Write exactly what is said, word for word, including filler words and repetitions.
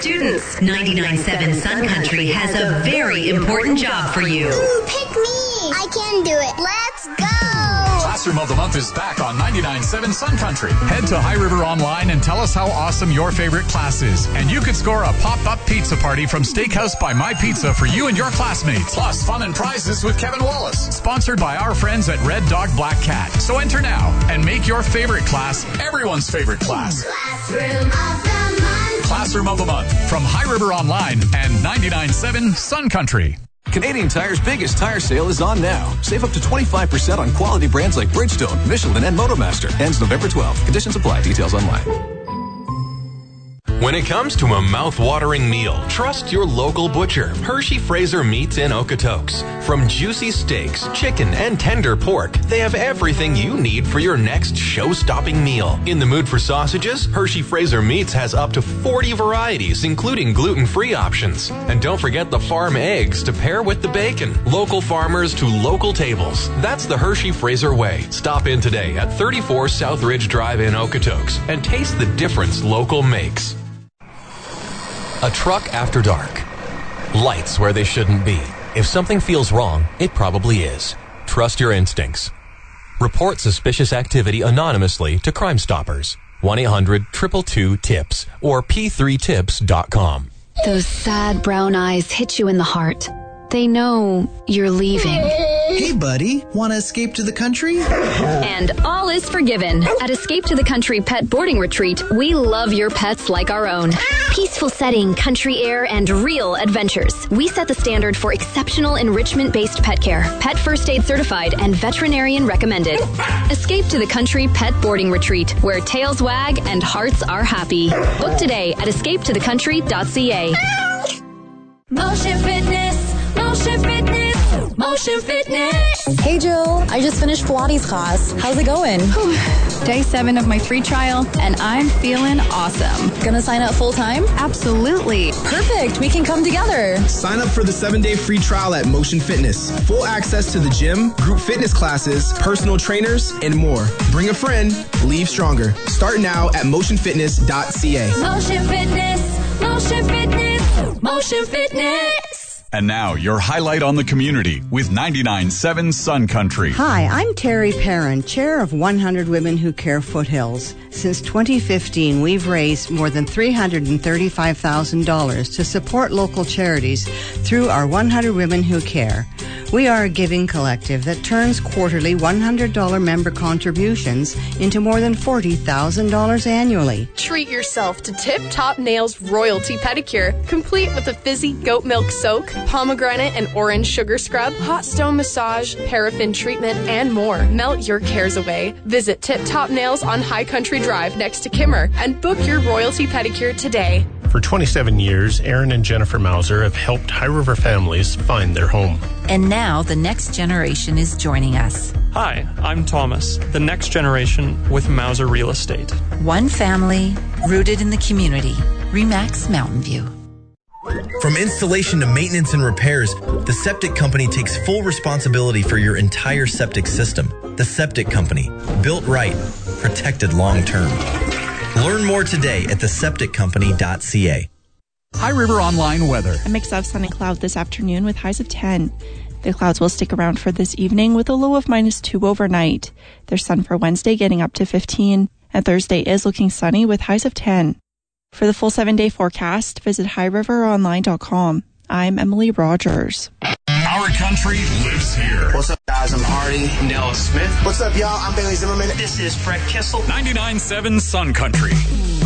students. ninety-nine point seven Sun Country has a very important job for you. Ooh, pick me. I can do it. Let's go. Classroom of the Month is back on ninety-nine point seven Sun Country. Head to High River Online and tell us how awesome your favorite class is. And you could score a pop-up pizza party from Steakhouse by My Pizza for you and your classmates. Plus, fun and prizes with Kevin Wallace. Sponsored by our friends at Red Dog Black Cat. So enter now and make your favorite class everyone's favorite class. Classroom of the Month. Classroom of the Month from High River Online and ninety-nine point seven Sun Country. Canadian Tire's biggest tire sale is on now. Save up to twenty-five percent on quality brands like Bridgestone, Michelin, and Motomaster. Ends November twelfth. Conditions apply. Details online. When it comes to a mouth-watering meal, trust your local butcher, Hershey Fraser Meats in Okotoks. From juicy steaks, chicken, and tender pork, they have everything you need for your next show-stopping meal. In the mood for sausages, Hershey Fraser Meats has up to forty varieties, including gluten-free options. And don't forget the farm eggs to pair with the bacon. Local farmers to local tables. That's the Hershey Fraser way. Stop in today at thirty-four South Ridge Drive in Okotoks and taste the difference local makes. A truck after dark. Lights where they shouldn't be. If something feels wrong, it probably is. Trust your instincts. Report suspicious activity anonymously to Crime Stoppers. one eight hundred two two two TIPS or p three tips dot com. Those sad brown eyes hit you in the heart. They know you're leaving. Hey, buddy, want to escape to the country? And all is forgiven. At Escape to the Country Pet Boarding Retreat, we love your pets like our own. Peaceful setting, country air, and real adventures. We set the standard for exceptional enrichment-based pet care, pet first aid certified, and veterinarian recommended. Escape to the Country Pet Boarding Retreat, where tails wag and hearts are happy. Book today at escape to the country dot c a. Motion Fitness. Motion Fitness. Motion Fitness. Hey, Jill. I just finished Pilates class. How's it going? Day seven of my free trial, and I'm feeling awesome. Gonna sign up full time? Absolutely. Perfect. We can come together. Sign up for the seven-day free trial at Motion Fitness. Full access to the gym, group fitness classes, personal trainers, and more. Bring a friend. Leave stronger. Start now at motion fitness dot c a. Motion Fitness. Motion Fitness. Motion Fitness. And now, your highlight on the community with ninety-nine point seven Sun Country. Hi, I'm Terry Perrin, chair of one hundred Women Who Care Foothills. Since twenty fifteen, we've raised more than three hundred thirty-five thousand dollars to support local charities through our one hundred Women Who Care. We are a giving collective that turns quarterly one hundred dollars member contributions into more than forty thousand dollars annually. Treat yourself to Tip Top Nails Royalty Pedicure, complete with a fizzy goat milk soak, pomegranate and orange sugar scrub, hot stone massage, paraffin treatment, and more. Melt your cares away. Visit Tip Top Nails on High Country Drive next to Kimmer and book your royalty pedicure today. For twenty-seven years, Aaron and Jennifer Mauser have helped High River families find their home. And now the next generation is joining us. Hi, I'm Thomas, the next generation with Mauser Real Estate. One family, rooted in the community. Remax Mountain View. From installation to maintenance and repairs, the Septic Company takes full responsibility for your entire septic system. The Septic Company. Built right. Protected long term. Learn more today at the septic company dot c a. High River Online weather. A mix of sun and cloud this afternoon with highs of ten. The clouds will stick around for this evening with a low of minus two overnight. There's sun for Wednesday getting up to fifteen, and Thursday is looking sunny with highs of ten. For the full seven-day forecast, visit high river online dot com. I'm Emily Rogers. Our country lives here. What's up, guys? I'm Hardy. Nell Smith. What's up, y'all? I'm Bailey Zimmerman. This is Fred Kissel. ninety-nine point seven Sun Country.